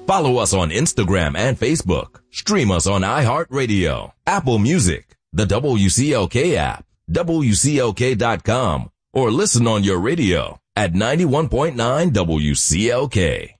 Follow us on Instagram and Facebook. Stream us on iHeartRadio, Apple Music, the WCLK app, WCLK.com, or listen on your radio at 91.9 WCLK.